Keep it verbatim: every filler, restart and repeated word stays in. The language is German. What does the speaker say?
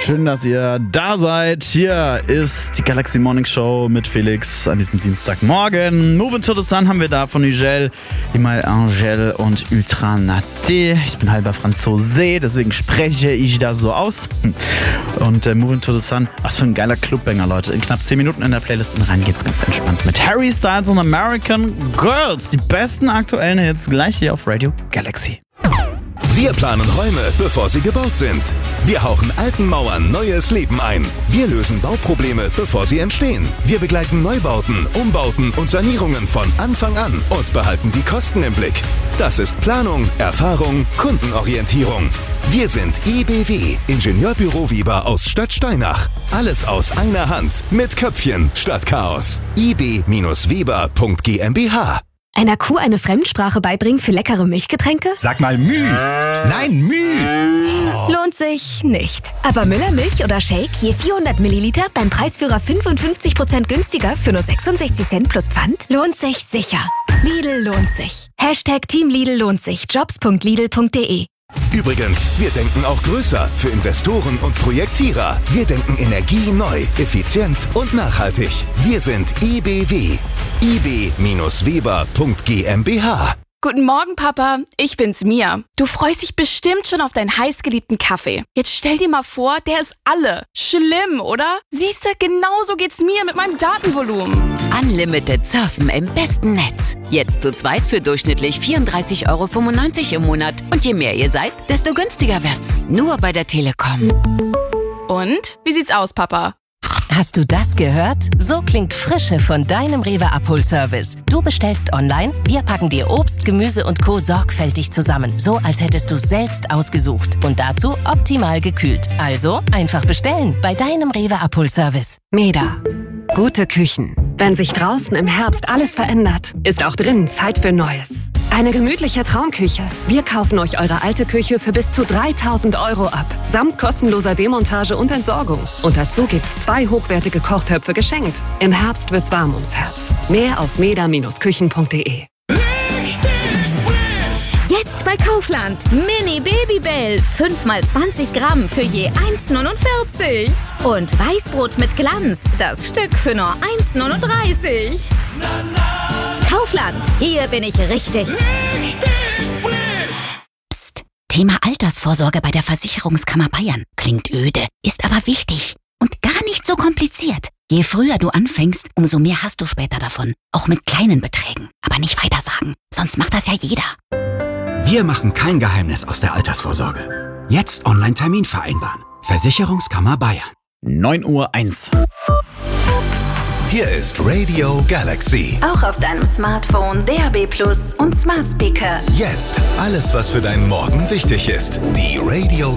Schön, dass ihr da seid. Hier ist die Galaxy Morning Show mit Felix an diesem Dienstagmorgen. Moving to the Sun haben wir da von Nigel, Imal Angel und Ultra Naté. Ich bin halber Franzose, deswegen spreche ich das so aus. Und äh, Moving to the Sun, was für ein geiler Clubbanger, Leute. In knapp zehn Minuten in der Playlist und rein geht's ganz entspannt mit Harry Styles und American Girls. Die besten aktuellen Hits gleich hier auf Radio Galaxy. Wir planen Räume, bevor sie gebaut sind. Wir hauchen alten Mauern neues Leben ein. Wir lösen Bauprobleme, bevor sie entstehen. Wir begleiten Neubauten, Umbauten und Sanierungen von Anfang an und behalten die Kosten im Blick. Das ist Planung, Erfahrung, Kundenorientierung. Wir sind I B W, Ingenieurbüro Weber aus Stadtsteinach. Alles aus einer Hand, mit Köpfchen statt Chaos. i b Weber Punkt g m b h. Einer Kuh eine Fremdsprache beibringen für leckere Milchgetränke? Sag mal Müh. Nein, Müh. Lohnt sich nicht. Aber Müller-Milch oder Shake je vierhundert Milliliter beim Preisführer fünfundfünfzig Prozent günstiger für nur sechsundsechzig Cent plus Pfand? Lohnt sich sicher. Lidl lohnt sich. Hashtag Team Lidl lohnt sich. jobs punkt lidl punkt de. Übrigens, wir denken auch größer für Investoren und Projektierer. Wir denken Energie neu, effizient und nachhaltig. Wir sind I B W. i b Weber Punkt g m b h. Guten Morgen, Papa. Ich bin's, Mia. Du freust dich bestimmt schon auf deinen heißgeliebten Kaffee. Jetzt stell dir mal vor, der ist alle. Schlimm, oder? Siehst du, genauso geht's mir mit meinem Datenvolumen. Unlimited Surfen im besten Netz. Jetzt zu zweit für durchschnittlich vierunddreißig Euro fünfundneunzig im Monat. Und je mehr ihr seid, desto günstiger wird's. Nur bei der Telekom. Und? Wie sieht's aus, Papa? Hast du das gehört? So klingt Frische von deinem Rewe-Abholservice. Du bestellst online, wir packen dir Obst, Gemüse und Co. sorgfältig zusammen. So, als hättest du es selbst ausgesucht. Und dazu optimal gekühlt. Also einfach bestellen bei deinem Rewe-Abholservice. Meda. Gute Küchen. Wenn sich draußen im Herbst alles verändert, ist auch drinnen Zeit für Neues. Eine gemütliche Traumküche. Wir kaufen euch eure alte Küche für bis zu dreitausend Euro ab. Samt kostenloser Demontage und Entsorgung. Und dazu gibt's zwei hochwertige Kochtöpfe geschenkt. Im Herbst wird's warm ums Herz. Mehr auf meda Küchen punkt de. Jetzt bei Kaufland. Mini Babybell. fünf mal zwanzig Gramm für je eins neunundvierzig. Und Weißbrot mit Glanz. Das Stück für nur eins neununddreißig. Kaufland. Hier bin ich richtig. Psst. Thema Altersvorsorge bei der Versicherungskammer Bayern. Klingt öde, ist aber wichtig. Und gar nicht so kompliziert. Je früher du anfängst, umso mehr hast du später davon. Auch mit kleinen Beträgen. Aber nicht weitersagen. Sonst macht das ja jeder. Wir machen kein Geheimnis aus der Altersvorsorge. Jetzt Online-Termin vereinbaren. Versicherungskammer Bayern. neun Uhr eins. Hier ist Radio Galaxy. Auch auf deinem Smartphone, D A B Plus und Smart Speaker. Jetzt alles, was für deinen Morgen wichtig ist. Die Radio